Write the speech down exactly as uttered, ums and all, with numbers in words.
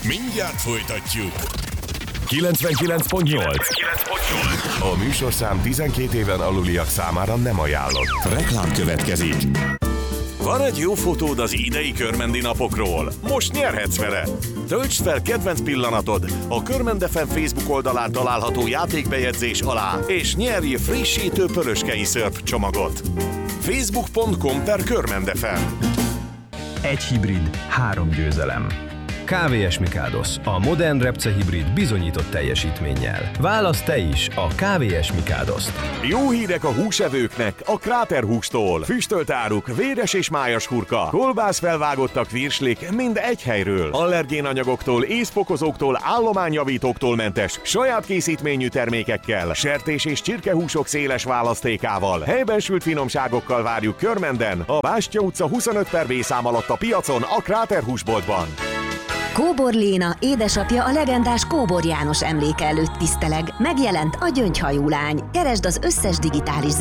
Mindjárt folytatjuk. kilencvenkilenc pont nyolc. A műsorszám tizenkét éven aluliak számára nem ajánlott. Reklám következik. Van egy jó fotód az idei körmendi napokról? Most nyerhetsz vele! Töltsd fel kedvenc pillanatod a Körmend ef em Facebook oldalán található játékbejegyzés alá, és nyerj frissítő pöröskei szörp csomagot. facebook pont com per Körmend ef em. Egy hibrid, három győzelem. ká vé es Mikádus, a modern repce hibrid bizonyított teljesítménnyel. Válaszd te is a ká vé es Mikádust. Jó hírek a húsevőknek a Kráter hústól. Füstölt áruk, véres és májas hurka, kolbász felvágottak virslik mind egy helyről. Allergénanyagoktól, észfokozóktól, állományjavítóktól mentes, saját készítményű termékekkel, sertés és csirkehúsok széles választékával, helyben sült finomságokkal várjuk Körmenden, a Bástya utca huszonöt per B szám alatt a piacon, a Kráter húsboltban. Kóbor Léna, édesapja a legendás Kóbor János emléke előtt tiszteleg. Megjelent a Gyöngyhajú lány. Keresd az összes digitális